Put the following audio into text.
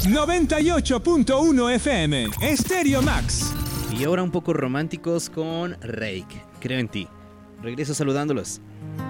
98.1 FM, Stereo Max. Y ahora un poco románticos con Reik. Creo en ti. Regreso saludándolos.